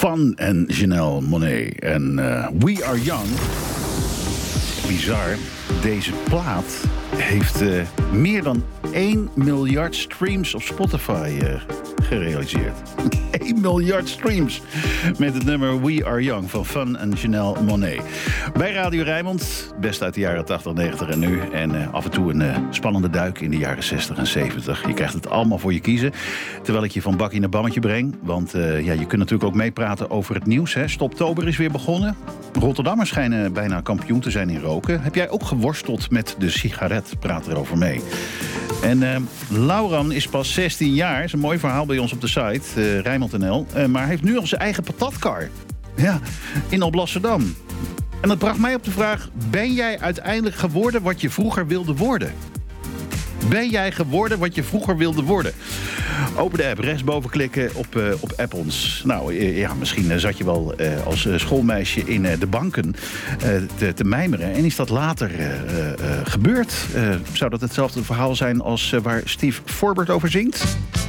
Fun en Janelle Monáe en We Are Young. Bizar. Deze plaat heeft meer dan 1 miljard streams op Spotify gerealiseerd. 1 miljard streams met het nummer We Are Young van Fun en Janelle Monáe. Bij Radio Rijnmond, best uit de jaren 80, 90 en nu. En af en toe een spannende duik in de jaren 60 en 70. Je krijgt het allemaal voor je kiezen. Terwijl ik je van bakkie naar bammetje breng. Want je kunt natuurlijk ook meepraten over het nieuws. Hè. Stoptober is weer begonnen. Rotterdammers schijnen bijna kampioen te zijn in roken. Heb jij ook geworsteld met de sigaret? Praat erover mee. En Lauran is pas 16 jaar. Dat is een mooi verhaal bij ons op de site, Rijnmond.nl. Maar heeft nu al zijn eigen patatkar. Ja, in Alblasserdam. En dat bracht mij op de vraag: ben jij uiteindelijk geworden wat je vroeger wilde worden? Ben jij geworden wat je vroeger wilde worden? Open de app, rechtsboven klikken op App ons. Nou ja, misschien zat je wel als schoolmeisje in de banken te mijmeren. En is dat later gebeurd? Zou dat hetzelfde verhaal zijn als waar Steve Forbert over zingt?